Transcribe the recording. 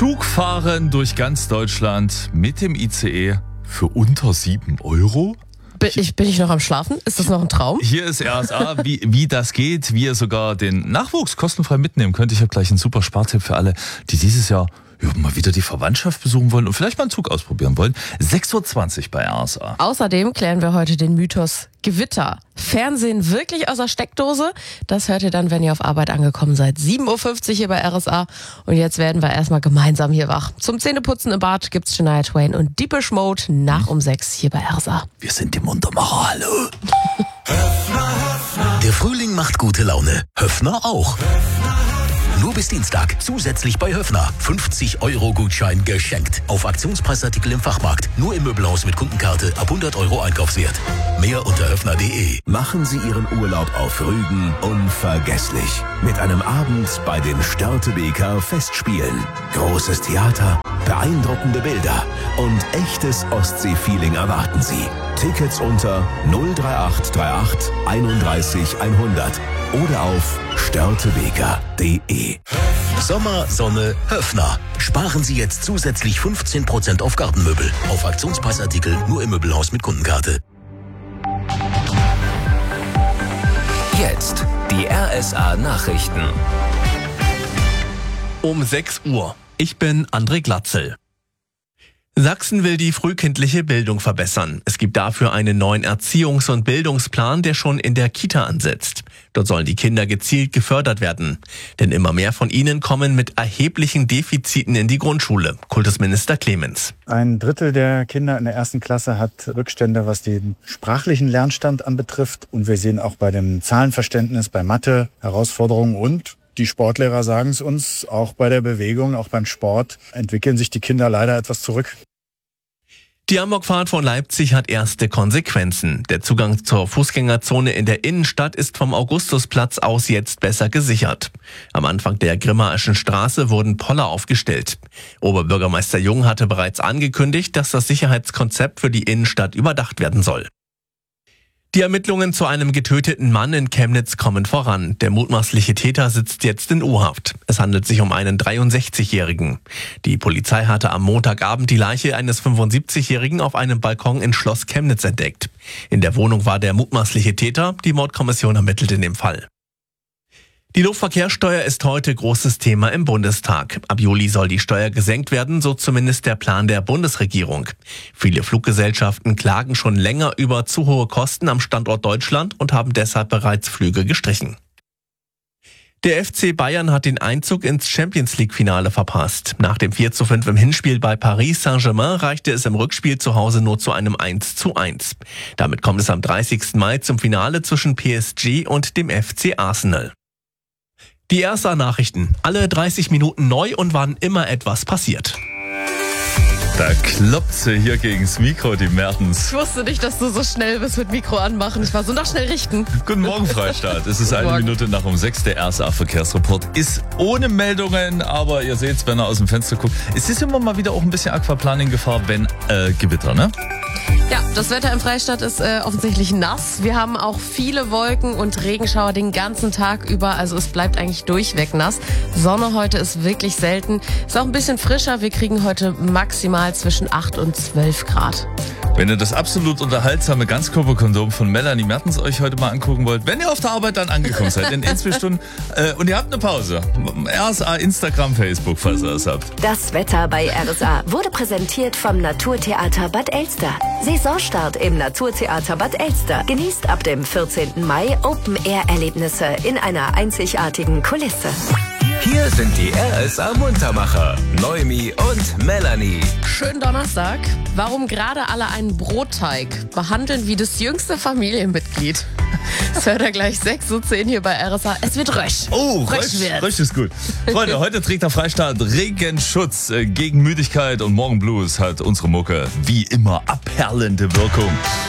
Zugfahren durch ganz Deutschland mit dem ICE für unter 7 Euro? Bin ich noch am Schlafen? Ist das noch ein Traum? Hier ist RSA, wie das geht, wie ihr sogar den Nachwuchs kostenfrei mitnehmen könnt. Ich habe gleich einen super Spartipp für alle, die dieses Jahr mal wieder die Verwandtschaft besuchen wollen und vielleicht mal einen Zug ausprobieren wollen. 6.20 Uhr bei RSA. Außerdem klären wir heute den Mythos Gewitter. Fernsehen wirklich aus der Steckdose? Das hört ihr dann, wenn ihr auf Arbeit angekommen seid. 7.50 Uhr hier bei RSA. Und jetzt werden wir erstmal gemeinsam hier wach. Zum Zähneputzen im Bad gibt's Shania Twain und Deepish Mode nach um 6 hier bei RSA. Wir sind im Untermacher, hallo. Der Frühling macht gute Laune. Höffner auch. Nur bis Dienstag. Zusätzlich bei Höffner. 50-Euro-Gutschein geschenkt. Auf Aktionspreisartikel im Fachmarkt. Nur im Möbelhaus mit Kundenkarte ab 100 Euro Einkaufswert. Mehr unter höffner.de. Machen Sie Ihren Urlaub auf Rügen unvergesslich. Mit einem Abend bei den Störtebeker Festspielen. Großes Theater, beeindruckende Bilder und echtes Ostsee-Feeling erwarten Sie. Tickets unter 03838 31 100 oder auf störtebeker.de. Sommer, Sonne, Höffner. Sparen Sie jetzt zusätzlich 15% auf Gartenmöbel. Auf Aktionspreisartikel nur im Möbelhaus mit Kundenkarte. Jetzt die RSA Nachrichten. Um 6 Uhr. Ich bin André Glatzel. Sachsen will die frühkindliche Bildung verbessern. Es gibt dafür einen neuen Erziehungs- und Bildungsplan, der schon in der Kita ansetzt. Dort sollen die Kinder gezielt gefördert werden. Denn immer mehr von ihnen kommen mit erheblichen Defiziten in die Grundschule. Kultusminister Clemens. 1/3 der Kinder in der 1. Klasse hat Rückstände, was den sprachlichen Lernstand anbetrifft. Und wir sehen auch bei dem Zahlenverständnis, bei Mathe Herausforderungen und die Sportlehrer sagen es uns, auch bei der Bewegung, auch beim Sport entwickeln sich die Kinder leider etwas zurück. Die Amokfahrt von Leipzig hat erste Konsequenzen. Der Zugang zur Fußgängerzone in der Innenstadt ist vom Augustusplatz aus jetzt besser gesichert. Am Anfang der Grimmaischen Straße wurden Poller aufgestellt. Oberbürgermeister Jung hatte bereits angekündigt, dass das Sicherheitskonzept für die Innenstadt überdacht werden soll. Die Ermittlungen zu einem getöteten Mann in Chemnitz kommen voran. Der mutmaßliche Täter sitzt jetzt in U-Haft. Es handelt sich um einen 63-Jährigen. Die Polizei hatte am Montagabend die Leiche eines 75-Jährigen auf einem Balkon in Schloss Chemnitz entdeckt. In der Wohnung war der mutmaßliche Täter. Die Mordkommission ermittelt in dem Fall. Die Luftverkehrssteuer ist heute großes Thema im Bundestag. Ab Juli soll die Steuer gesenkt werden, so zumindest der Plan der Bundesregierung. Viele Fluggesellschaften klagen schon länger über zu hohe Kosten am Standort Deutschland und haben deshalb bereits Flüge gestrichen. Der FC Bayern hat den Einzug ins Champions-League-Finale verpasst. Nach dem 4:5 im Hinspiel bei Paris Saint-Germain reichte es im Rückspiel zu Hause nur zu einem 1:1. Damit kommt es am 30. Mai zum Finale zwischen PSG und dem FC Arsenal. Die RSA-Nachrichten. Alle 30 Minuten neu und wann immer etwas passiert. Da kloppt sie hier gegens Mikro, die Mertens. Ich wusste nicht, dass du so schnell bist mit Mikro anmachen. Ich war so noch schnell richten. Guten Morgen, Freistaat. Es ist 1 Minute nach um 6. Der RSA-Verkehrsreport ist ohne Meldungen, aber ihr seht's, wenn er aus dem Fenster guckt. Es ist immer mal wieder auch ein bisschen Aquaplaning-Gefahr, wenn Gewitter, ne? Ja, das Wetter im Freistaat ist offensichtlich nass. Wir haben auch viele Wolken und Regenschauer den ganzen Tag über. Also es bleibt eigentlich durchweg nass. Sonne heute ist wirklich selten. Ist auch ein bisschen frischer. Wir kriegen heute maximal zwischen 8 und 12 Grad. Wenn ihr das absolut unterhaltsame Ganzkörperkondom von Melanie Mertens euch heute mal angucken wollt, wenn ihr auf der Arbeit dann angekommen seid, in 2 Stunden und ihr habt eine Pause. RSA, Instagram, Facebook, falls ihr das habt. Das Wetter bei RSA wurde präsentiert vom Naturtheater Bad Elster. Saisonstart im Naturtheater Bad Elster. Genießt ab dem 14. Mai Open-Air-Erlebnisse in einer einzigartigen Kulisse. Hier sind die RSA Muntermacher, Noemi und Melanie. Schönen Donnerstag. Warum gerade alle einen Brotteig behandeln wie das jüngste Familienmitglied? Das hört er gleich 6:10 hier bei RSA. Es wird Rösch. Oh, Rösch ist gut. Freunde, heute trägt der Freistaat Regenschutz gegen Müdigkeit und Morgenblues hat unsere Mucke wie immer abperlende Wirkung.